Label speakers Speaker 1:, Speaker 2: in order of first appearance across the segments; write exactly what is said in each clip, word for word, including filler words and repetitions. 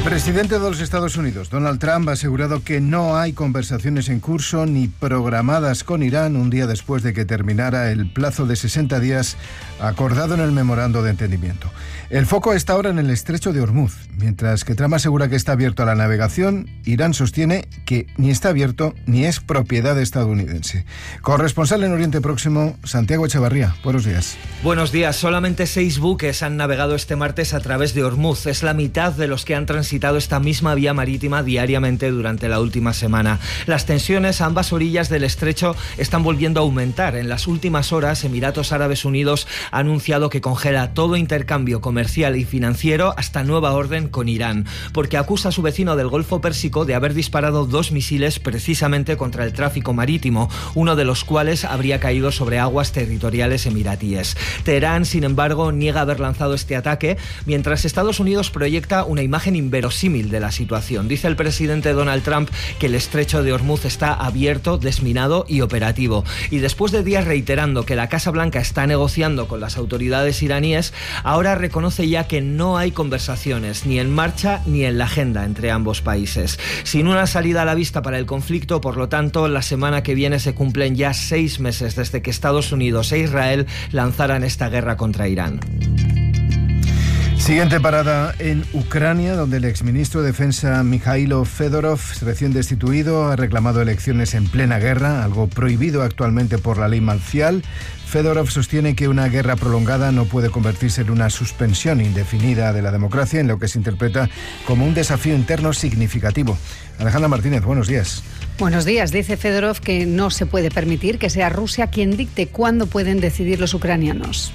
Speaker 1: presidente de los Estados Unidos, Donald Trump, ha asegurado que no hay conversaciones en curso ni programadas con Irán un día después de que terminara el plazo de sesenta días acordado en el memorando de entendimiento. El foco está ahora en el estrecho de Hormuz. Mientras que Trump asegura que está abierto a la navegación, Irán sostiene que ni está abierto ni es propiedad estadounidense. Corresponsal en Oriente Próximo, Santiago Echevarría. Buenos días.
Speaker 2: Buenos días. Solamente seis buques han navegado este martes a través de Hormuz. Es la mitad de los que han transitado esta misma vía marítima diariamente durante la última semana. Las tensiones a ambas orillas del estrecho están volviendo a aumentar. En las últimas horas, Emiratos Árabes Unidos ha anunciado que congela todo intercambio comercial y financiero hasta nueva orden con Irán, porque acusa a su vecino del Golfo Pérsico de haber disparado dos misiles precisamente contra el tráfico marítimo, uno de los cuales habría caído sobre aguas territoriales emiratíes. Teherán, sin embargo, niega haber lanzado este ataque, mientras Estados Unidos proyecta una imagen inverosímil de la situación. Dice el presidente Donald Trump que el estrecho de Hormuz está abierto, desminado y operativo. Y después de días reiterando que la Casa Blanca está negociando con las autoridades iraníes, ahora reconoce ya que no hay conversaciones ni en marcha ni en la agenda entre ambos países. Sin una salida a la vista para el conflicto, por lo tanto, la semana que viene se cumplen ya seis meses desde que Estados Unidos e Israel lanzaran esta guerra contra Irán.
Speaker 1: Siguiente parada en Ucrania, donde el exministro de Defensa Mikhailo Fedorov, recién destituido, ha reclamado elecciones en plena guerra, algo prohibido actualmente por la ley marcial. Fedorov sostiene que una guerra prolongada no puede convertirse en una suspensión indefinida de la democracia, en lo que se interpreta como un desafío interno significativo. Alejandra Martínez, buenos días.
Speaker 3: Buenos días. Dice Fedorov que no se puede permitir que sea Rusia quien dicte cuándo pueden decidir los ucranianos.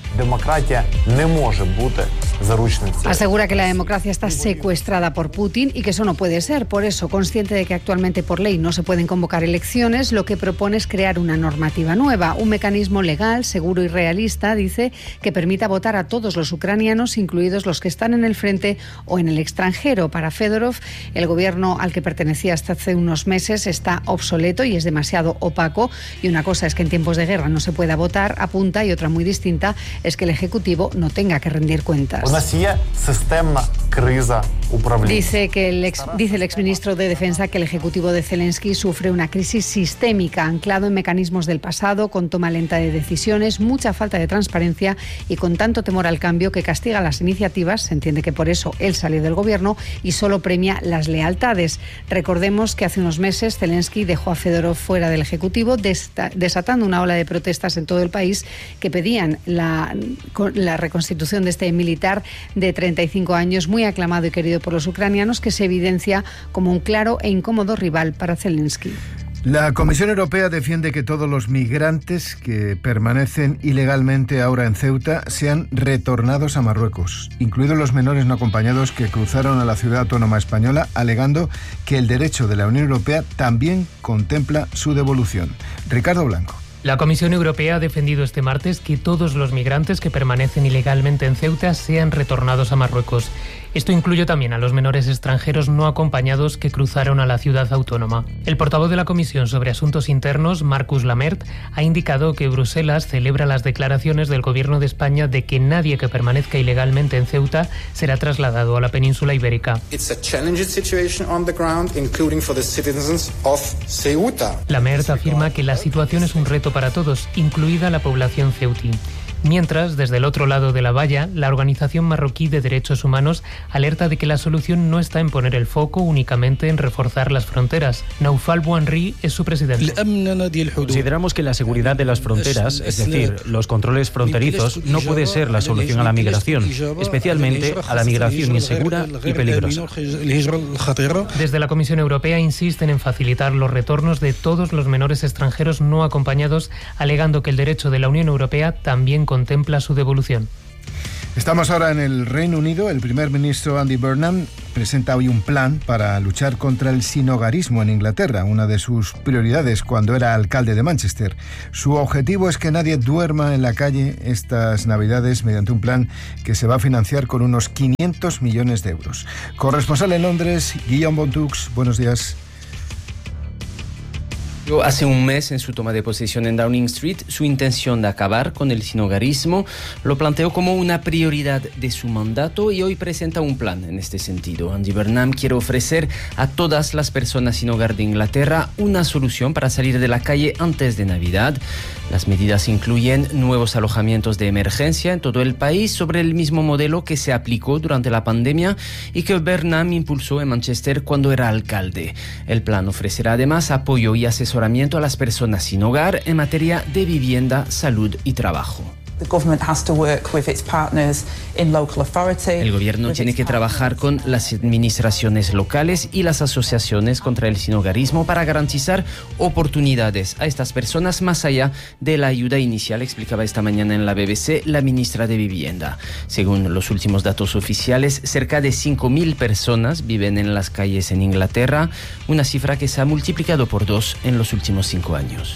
Speaker 3: Asegura que la democracia está secuestrada por Putin y que eso no puede ser. Por eso, consciente de que actualmente por ley no se pueden convocar elecciones, lo que propone es crear una normativa nueva, un mecanismo legal, seguro y realista, dice, que permita votar a todos los ucranianos, incluidos los que están en el frente o en el extranjero. Para Fedorov, el gobierno al que pertenecía hasta hace unos meses está obsoleto y es demasiado opaco, y una cosa es que en tiempos de guerra no se pueda votar, apunta, y otra muy distinta es que el Ejecutivo no tenga que rendir cuentas. Dice, que el ex, dice el exministro de Defensa que el Ejecutivo de Zelensky sufre una crisis sistémica, anclado en mecanismos del pasado, con toma lenta de decisiones, mucha falta de transparencia y con tanto temor al cambio que castiga las iniciativas. Se entiende que por eso él salió del gobierno y solo premia las lealtades. Recordemos que hace unos meses Zelensky dejó a Fedorov fuera del Ejecutivo, desatando una ola de protestas en todo el país que pedían la, la reconstitución de este militar de treinta y cinco años, muy aclamado y querido por los ucranianos, que se evidencia como un claro e incómodo rival para Zelensky.
Speaker 1: La Comisión Europea defiende que todos los migrantes que permanecen ilegalmente ahora en Ceuta sean retornados a Marruecos, incluidos los menores no acompañados que cruzaron a la ciudad autónoma española, alegando que el derecho de la Unión Europea también contempla su devolución. Ricardo Blanco.
Speaker 4: La Comisión Europea ha defendido este martes que todos los migrantes que permanecen ilegalmente en Ceuta sean retornados a Marruecos. Esto incluye también a los menores extranjeros no acompañados que cruzaron a la ciudad autónoma. El portavoz de la Comisión sobre Asuntos Internos, Marcus Lamert, ha indicado que Bruselas celebra las declaraciones del Gobierno de España de que nadie que permanezca ilegalmente en Ceuta será trasladado a la península ibérica. Lamert afirma que la situación es un reto para todos, incluida la población ceutí. Mientras, desde el otro lado de la valla, la Organización Marroquí de Derechos Humanos alerta de que la solución no está en poner el foco únicamente en reforzar las fronteras. Naufal Bouanri es su presidente.
Speaker 5: Consideramos que la seguridad de las fronteras, es decir, los controles fronterizos, no puede ser la solución a la migración, especialmente a la migración insegura y peligrosa.
Speaker 4: Desde la Comisión Europea insisten en facilitar los retornos de todos los menores extranjeros no acompañados, alegando que el derecho de la Unión Europea también contempla su devolución.
Speaker 1: Estamos ahora en el Reino Unido. El primer ministro Andy Burnham presenta hoy un plan para luchar contra el sinhogarismo en Inglaterra, una de sus prioridades cuando era alcalde de Manchester. Su objetivo es que nadie duerma en la calle estas Navidades mediante un plan que se va a financiar con unos quinientos millones de euros. Corresponsal en Londres, Guillaume Bontux, buenos días.
Speaker 6: Hace un mes, en su toma de posesión en Downing Street, su intención de acabar con el sinhogarismo lo planteó como una prioridad de su mandato y hoy presenta un plan en este sentido. Andy Burnham quiere ofrecer a todas las personas sin hogar de Inglaterra una solución para salir de la calle antes de Navidad. Las medidas incluyen nuevos alojamientos de emergencia en todo el país sobre el mismo modelo que se aplicó durante la pandemia y que Burnham impulsó en Manchester cuando era alcalde. El plan ofrecerá además apoyo y asesoramiento a las personas sin hogar en materia de vivienda, salud y trabajo. El gobierno tiene que trabajar con las administraciones locales y las asociaciones contra el sinhogarismo para garantizar oportunidades a estas personas más allá de la ayuda inicial, explicaba esta mañana en la B B C la ministra de Vivienda. Según los últimos datos oficiales, cerca de cinco mil personas viven en las calles en Inglaterra, una cifra que se ha multiplicado por dos en los últimos cinco años.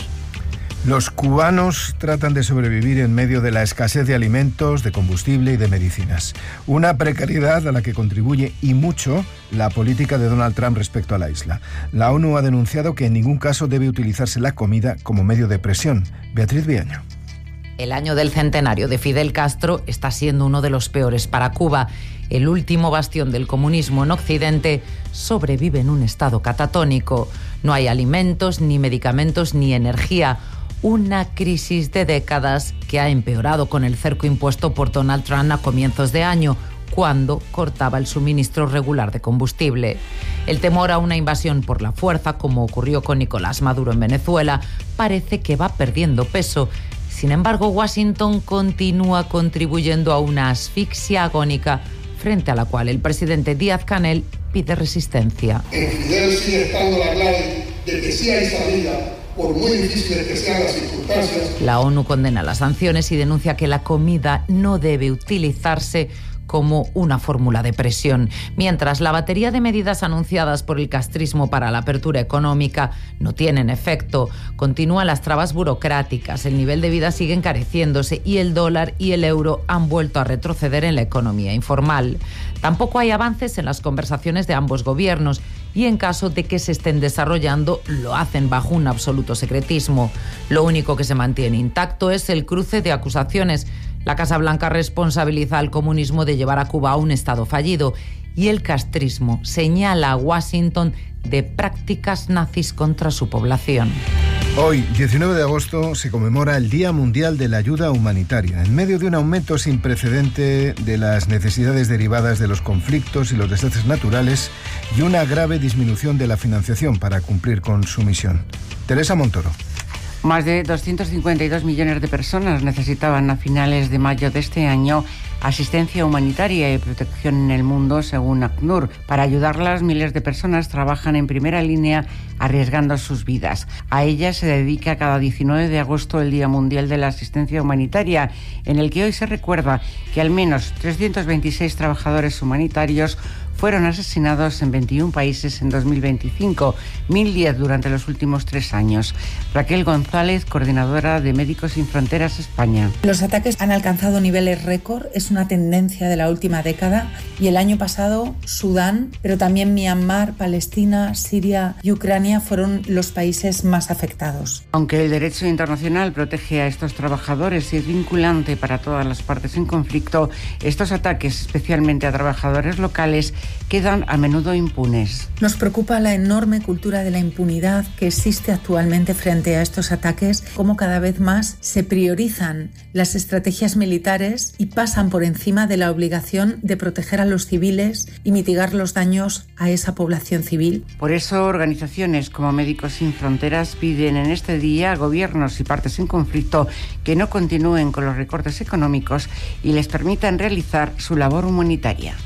Speaker 1: Los cubanos tratan de sobrevivir en medio de la escasez de alimentos, de combustible y de medicinas. Una precariedad a la que contribuye y mucho la política de Donald Trump respecto a la isla. La ONU ha denunciado que en ningún caso debe utilizarse la comida como medio de presión. Beatriz Viaño.
Speaker 7: El año del centenario de Fidel Castro está siendo uno de los peores para Cuba. El último bastión del comunismo en Occidente sobrevive en un estado catatónico. No hay alimentos, ni medicamentos, ni energía. Una crisis de décadas que ha empeorado con el cerco impuesto por Donald Trump a comienzos de año, cuando cortaba el suministro regular de combustible. El temor a una invasión por la fuerza, como ocurrió con Nicolás Maduro en Venezuela, parece que va perdiendo peso. Sin embargo, Washington continúa contribuyendo a una asfixia agónica frente a la cual el presidente Díaz-Canel pide resistencia.
Speaker 8: En Fidel sigue estando la clave de que sí hay salida, por muy difíciles que sean las circunstancias.
Speaker 7: La ONU condena las sanciones y denuncia que la comida no debe utilizarse como una fórmula de presión. Mientras la batería de medidas anunciadas por el castrismo para la apertura económica no tienen efecto, continúan las trabas burocráticas, el nivel de vida sigue encareciéndose y el dólar y el euro han vuelto a retroceder en la economía informal. Tampoco hay avances en las conversaciones de ambos gobiernos y en caso de que se estén desarrollando, lo hacen bajo un absoluto secretismo. Lo único que se mantiene intacto es el cruce de acusaciones. La Casa Blanca responsabiliza al comunismo de llevar a Cuba a un estado fallido y el castrismo señala a Washington de prácticas nazis contra su población.
Speaker 1: Hoy, diecinueve de agosto, se conmemora el Día Mundial de la Ayuda Humanitaria, en medio de un aumento sin precedente de las necesidades derivadas de los conflictos y los desastres naturales y una grave disminución de la financiación para cumplir con su misión. Teresa Montoro.
Speaker 9: Más de doscientos cincuenta y dos millones de personas necesitaban a finales de mayo de este año asistencia humanitaria y protección en el mundo, según ACNUR. Para ayudarlas, miles de personas trabajan en primera línea arriesgando sus vidas. A ellas se dedica cada diecinueve de agosto el Día Mundial de la Asistencia Humanitaria, en el que hoy se recuerda que al menos trescientos veintiséis trabajadores humanitarios fueron asesinados en veintiún países en dos mil veinticinco, mil diez durante los últimos tres años. Raquel González, coordinadora de Médicos Sin Fronteras España.
Speaker 10: Los ataques han alcanzado niveles récord, es una tendencia de la última década y el año pasado Sudán, pero también Myanmar, Palestina, Siria y Ucrania fueron los países más afectados.
Speaker 9: Aunque el derecho internacional protege a estos trabajadores y es vinculante para todas las partes en conflicto, estos ataques, especialmente a trabajadores locales, quedan a menudo impunes.
Speaker 10: Nos preocupa la enorme cultura de la impunidad que existe actualmente frente a estos ataques, cómo cada vez más se priorizan las estrategias militares y pasan por encima de la obligación de proteger a los civiles y mitigar los daños a esa población civil.
Speaker 9: Por eso, organizaciones como Médicos Sin Fronteras piden en este día a gobiernos y partes en conflicto que no continúen con los recortes económicos y les permitan realizar su labor humanitaria.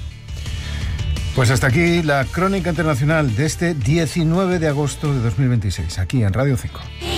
Speaker 1: Pues hasta aquí la crónica internacional de este diecinueve de agosto de dos mil veintiséis, aquí en Radio cinco.